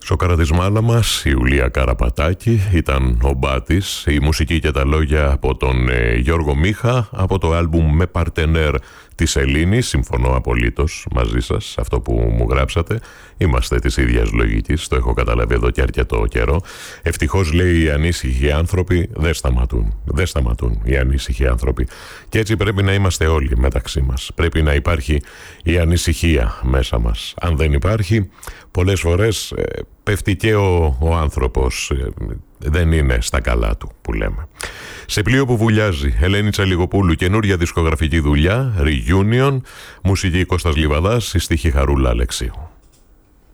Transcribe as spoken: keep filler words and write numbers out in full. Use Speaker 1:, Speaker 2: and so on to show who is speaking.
Speaker 1: Σοκάρα της μάνα μας, η Ιουλία Καραπατάκη, ήταν ο Μπάτης, η μουσική και τα λόγια από τον ε, Γιώργο Μίχα, από το άλμπουμ με παρτενέρ της Ελλήνης. Συμφωνώ απολύτως μαζί σας, αυτό που μου γράψατε. Είμαστε της ίδιας λογικής, το έχω καταλάβει εδώ και αρκετό καιρό. Ευτυχώς, λέει, οι ανήσυχοι άνθρωποι δεν σταματούν. Δεν σταματούν οι ανήσυχοι άνθρωποι. Και έτσι πρέπει να είμαστε όλοι μεταξύ μας. Πρέπει να υπάρχει η ανησυχία μέσα μας. Αν δεν υπάρχει, πολλές φορές ε, πέφτει και ο, ο άνθρωπος. Ε, δεν είναι στα καλά του, που λέμε. Σε πλοίο που βουλιάζει, Ελένη Τσαλιγοπούλου, καινούρια δισκογραφική δουλειά, Reunion, μουσική Κώστας Λιβαδάς, η στίχη Χαρούλα Αλεξίου.